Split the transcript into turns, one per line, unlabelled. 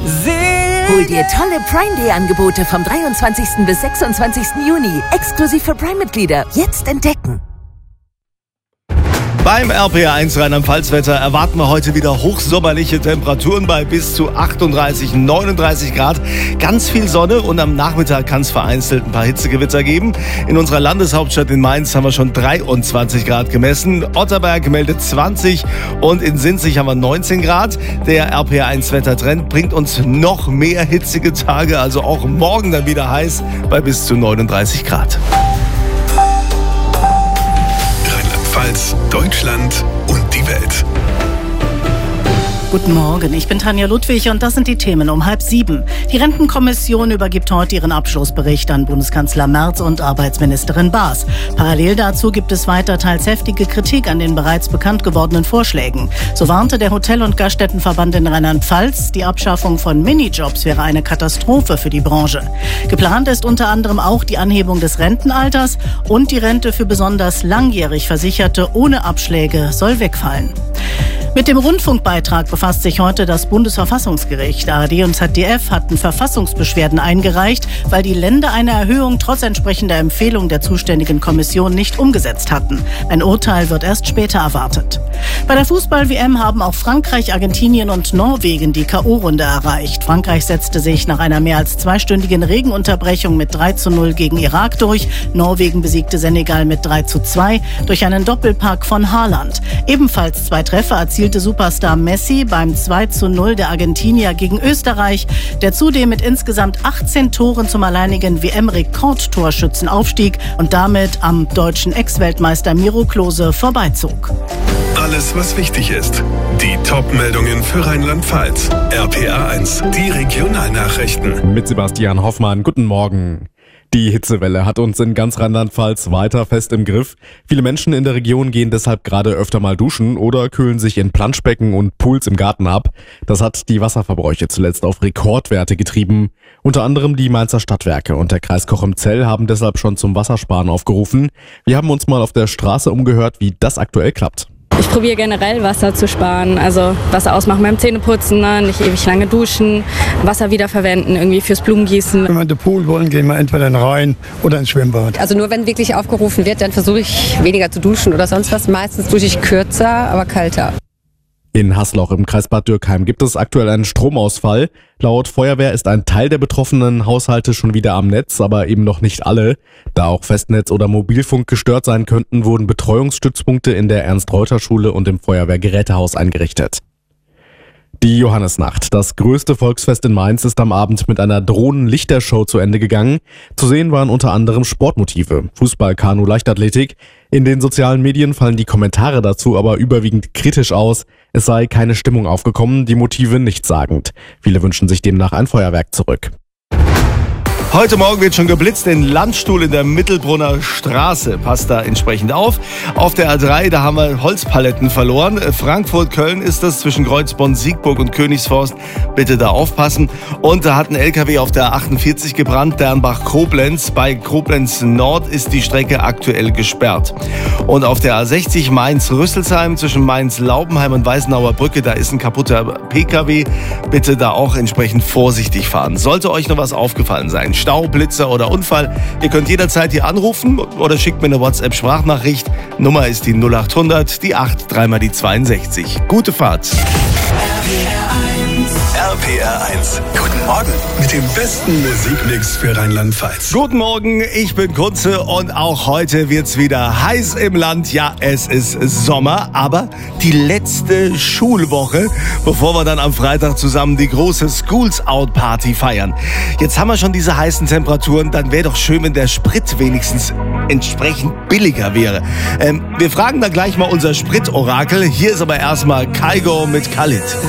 Hol dir tolle Prime Day Angebote vom 23. bis 26. Juni. Exklusiv für Prime-Mitglieder. Jetzt entdecken.
Beim RPR1 Rheinland-Pfalz-Wetter erwarten wir heute wieder hochsommerliche Temperaturen bei bis zu 38, 39 Grad. Ganz viel Sonne und am Nachmittag kann es vereinzelt ein paar Hitzegewitter geben. In unserer Landeshauptstadt in Mainz haben wir schon 23 Grad gemessen. Otterberg meldet 20 und in Sinzig haben wir 19 Grad. Der RPR1-Wettertrend bringt uns noch mehr hitzige Tage, also auch morgen dann wieder heiß bei bis zu 39 Grad.
Deutschland und die Welt.
Guten Morgen, ich bin Tanja Ludwig und das sind die Themen um 6:30. Die Rentenkommission übergibt heute ihren Abschlussbericht an Bundeskanzler Merz und Arbeitsministerin Baas. Parallel dazu gibt es weiter teils heftige Kritik an den bereits bekannt gewordenen Vorschlägen. So warnte der Hotel- und Gaststättenverband in Rheinland-Pfalz, die Abschaffung von Minijobs wäre eine Katastrophe für die Branche. Geplant ist unter anderem auch die Anhebung des Rentenalters und die Rente für besonders langjährig Versicherte ohne Abschläge soll wegfallen. Mit dem Rundfunkbeitrag befasst sich heute das Bundesverfassungsgericht. ARD und ZDF hatten Verfassungsbeschwerden eingereicht, weil die Länder eine Erhöhung trotz entsprechender Empfehlung der zuständigen Kommission nicht umgesetzt hatten. Ein Urteil wird erst später erwartet. Bei der Fußball-WM haben auch Frankreich, Argentinien und Norwegen die K.O.-Runde erreicht. Frankreich setzte sich nach einer mehr als zweistündigen Regenunterbrechung mit 3:0 gegen Irak durch. Norwegen besiegte Senegal mit 3:2 durch einen Doppelpack von Haaland. Ebenfalls 2 Treffer erzielte Superstar Messi beim 2:0 der Argentinier gegen Österreich, der zudem mit insgesamt 18 Toren zum alleinigen WM-Rekordtorschützen aufstieg und damit am deutschen Ex-Weltmeister Miro Klose vorbeizog.
Alles, was wichtig ist. Die Top-Meldungen für Rheinland-Pfalz. RPR1, die Regionalnachrichten.
Mit Sebastian Hoffmann, guten Morgen. Die Hitzewelle hat uns in ganz Rheinland-Pfalz weiter fest im Griff. Viele Menschen in der Region gehen deshalb gerade öfter mal duschen oder kühlen sich in Planschbecken und Pools im Garten ab. Das hat die Wasserverbräuche zuletzt auf Rekordwerte getrieben. Unter anderem die Mainzer Stadtwerke und der Kreis Cochem-Zell haben deshalb schon zum Wassersparen aufgerufen. Wir haben uns mal auf der Straße umgehört, wie das aktuell klappt.
Ich probiere generell Wasser zu sparen, also Wasser ausmachen beim Zähneputzen, nicht ewig lange duschen, Wasser wiederverwenden, irgendwie fürs Blumengießen.
Wenn wir in den Pool wollen, gehen wir entweder in den Rhein oder ins Schwimmbad.
Also nur wenn wirklich aufgerufen wird, dann versuche ich weniger zu duschen oder sonst was. Meistens dusche ich kürzer, aber kalter.
In Haßloch im Kreis Bad Dürkheim gibt es aktuell einen Stromausfall. Laut Feuerwehr ist ein Teil der betroffenen Haushalte schon wieder am Netz, aber eben noch nicht alle. Da auch Festnetz oder Mobilfunk gestört sein könnten, wurden Betreuungsstützpunkte in der Ernst-Reuter-Schule und im Feuerwehrgerätehaus eingerichtet. Die Johannisnacht, das größte Volksfest in Mainz, ist am Abend mit einer Drohnen-Lichtershow zu Ende gegangen. Zu sehen waren unter anderem Sportmotive, Fußball, Kanu, Leichtathletik. In den sozialen Medien fallen die Kommentare dazu aber überwiegend kritisch aus. Es sei keine Stimmung aufgekommen, die Motive nichtssagend. Viele wünschen sich demnach ein Feuerwerk zurück.
Heute Morgen wird schon geblitzt in Landstuhl in der Mittelbrunner Straße. Passt da entsprechend auf. Auf der A3, da haben wir Holzpaletten verloren. Frankfurt-Köln ist das zwischen Kreuzbonn, Siegburg und Königsforst. Bitte da aufpassen. Und da hat ein LKW auf der 48 gebrannt, Dernbach-Koblenz. Bei Koblenz Nord ist die Strecke aktuell gesperrt. Und auf der A60 Mainz-Rüsselsheim zwischen Mainz-Laubenheim und Weißenauer Brücke, da ist ein kaputter PKW. Bitte da auch entsprechend vorsichtig fahren. Sollte euch noch was aufgefallen sein, Stau, Blitzer oder Unfall, ihr könnt jederzeit hier anrufen oder schickt mir eine WhatsApp-Sprachnachricht. Nummer ist die 0800, die 8, dreimal die 62. Gute Fahrt.
RPR1. Guten Morgen mit dem besten Musikmix für Rheinland-Pfalz.
Guten Morgen, ich bin Kunze und auch heute wird's wieder heiß im Land. Ja, es ist Sommer, aber die letzte Schulwoche, bevor wir dann am Freitag zusammen die große Schools Out Party feiern. Jetzt haben wir schon diese heißen Temperaturen, dann wäre doch schön, wenn der Sprit wenigstens entsprechend billiger wäre. Wir fragen dann gleich mal unser Spritorakel. Hier ist aber erstmal Kygo mit Khalid.